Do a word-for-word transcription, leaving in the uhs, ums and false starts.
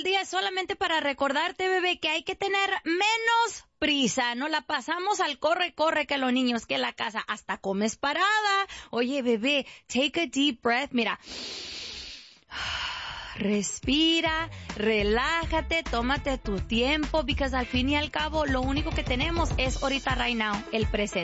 al día es solamente para recordarte, bebé, que hay que tener menos prisa. No la pasamos al corre, corre que los niños, que la casa, hasta comes parada. Oye, bebé, take a deep breath. Mira. Respira, relájate, tómate tu tiempo, porque al fin y al cabo lo único que tenemos es ahorita, right now, el presente.